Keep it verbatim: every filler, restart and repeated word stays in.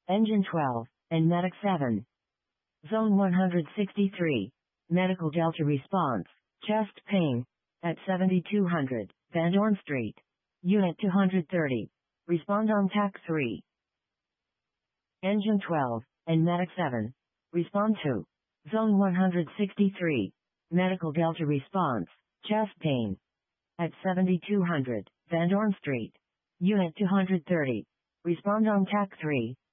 Engine twelve, and Medic seven. Zone one hundred sixty-three. Medical Delta response. Chest pain. At seventy-two hundred, Van Dorn Street. Unit two hundred thirty. Respond on T A C three. Engine twelve, and Medic seven. Respond to. Zone one hundred sixty-three. Medical Delta response. Chest pain. At seventy-two hundred, Van Dorn Street. Unit two hundred thirty. Respond on T A C three.